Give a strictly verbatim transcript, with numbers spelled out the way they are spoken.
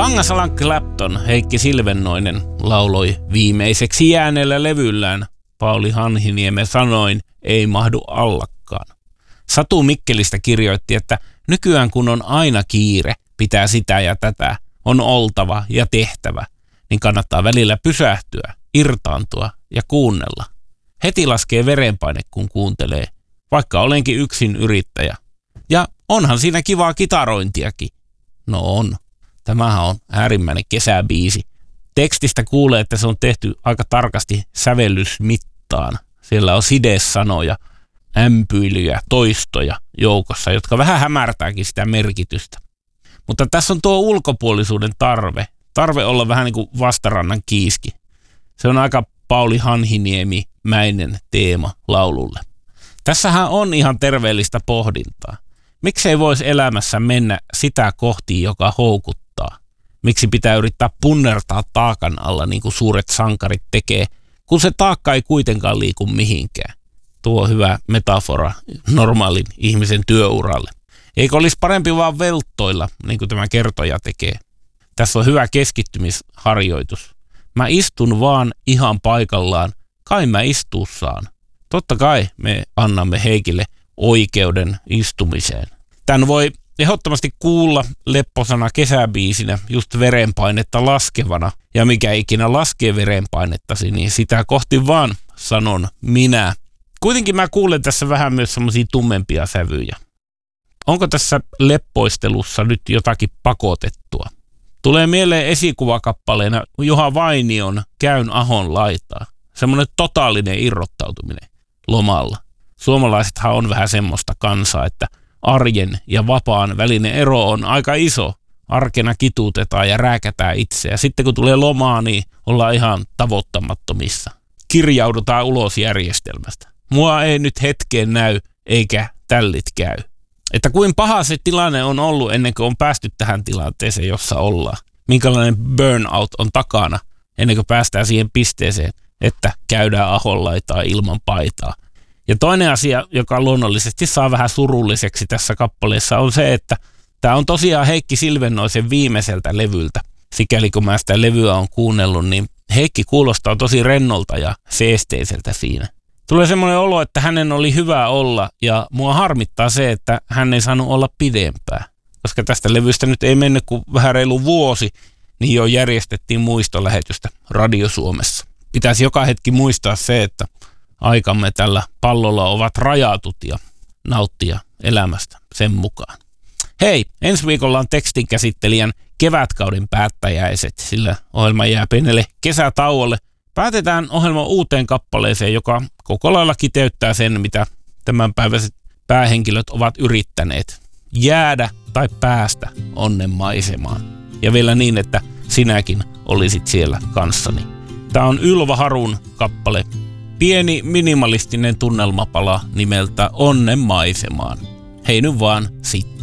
Kangasalan Clapton Heikki Silvennoinen lauloi viimeiseksi jääneellä levyllään Pauli Hanhiniemen sanoin ei mahdu allakkaan. Satu Mikkelistä kirjoitti, että nykyään kun on aina kiire, pitää sitä ja tätä, on oltava ja tehtävä, niin kannattaa välillä pysähtyä, irtaantua ja kuunnella. Heti laskee verenpaine, kun kuuntelee, vaikka olenkin yksin yrittäjä. Ja onhan siinä kivaa kitarointiakin. No on. Tämähän on äärimmäinen kesäbiisi. Tekstistä kuulee, että se on tehty aika tarkasti sävellysmittaan. Siellä on sidesanoja, ämpyilyjä, toistoja joukossa, jotka vähän hämärtääkin sitä merkitystä. Mutta tässä on tuo ulkopuolisuuden tarve. Tarve olla vähän niin kuin vastarannan kiiski. Se on aika Pauli Hanhiniemi-mäinen teema laululle. Tässähän on ihan terveellistä pohdintaa. Miksei voisi elämässä mennä sitä kohti, joka houkuttaa? Miksi pitää yrittää punnertaa taakan alla niin kuin suuret sankarit tekee, kun se taakka ei kuitenkaan liiku mihinkään? Tuo on hyvä metafora normaalin ihmisen työuralle. Eikö olisi parempi vaan velttoilla, niin kuin tämä kertoja tekee? Tässä on hyvä keskittymisharjoitus. Mä istun vaan ihan paikallaan, kai mä istuu saan. Totta kai me annamme Heikille oikeuden istumiseen. Tän voi ehdottomasti kuulla lepposana kesäbiisinä just verenpainetta laskevana. Ja mikä ikinä laskee verenpainettasi, niin sitä kohti vaan sanon minä. Kuitenkin mä kuulen tässä vähän myös semmosia tummempia sävyjä. Onko tässä leppoistelussa nyt jotakin pakotettua? Tulee mieleen esikuvakappaleena Juha Vainion Käyn Ahon laitaa. Semmoinen totaalinen irrottautuminen lomalla. Suomalaisethan on vähän semmoista kansaa, että arjen ja vapaan välinen ero on aika iso. Arkena kituutetaan ja rääkätään itseä. Sitten kun tulee lomaa, niin ollaan ihan tavoittamattomissa. Kirjaudutaan ulos järjestelmästä. Mua ei nyt hetkeen näy, eikä tällit käy. Että kuin paha se tilanne on ollut ennen kuin on päästy tähän tilanteeseen, jossa ollaan. Minkälainen burnout on takana ennen kuin päästään siihen pisteeseen, että käydään aholaitaa ilman paitaa. Ja toinen asia, joka luonnollisesti saa vähän surulliseksi tässä kappaleessa, on se, että tämä on tosiaan Heikki Silvennoisen viimeiseltä levyltä. Sikäli kun mä sitä levyä on kuunnellut, niin Heikki kuulostaa tosi rennolta ja seesteiseltä siinä. Tulee semmoinen olo, että hänen oli hyvä olla ja mua harmittaa se, että hän ei saanut olla pidempään. Koska tästä levystä nyt ei mennyt kuin vähän reilu vuosi, niin jo järjestettiin muistolähetystä Radio Suomessa. Pitäisi joka hetki muistaa se, että aikamme tällä pallolla ovat rajatut ja nauttia elämästä sen mukaan. Hei, ensi viikolla on tekstinkäsittelijän kevätkauden päättäjäiset, sillä ohjelma jää pienelle kesätauolle. Päätetään ohjelman uuteen kappaleeseen, joka koko lailla kiteyttää sen, mitä tämänpäiväiset päähenkilöt ovat yrittäneet. Jäädä tai päästä onnen maisemaan. Ja vielä niin, että sinäkin olisit siellä kanssani. Tämä on Ylva Harun kappale. Pieni minimalistinen tunnelmapala nimeltä Onnen maisemaan. Hei nyt vaan sitten.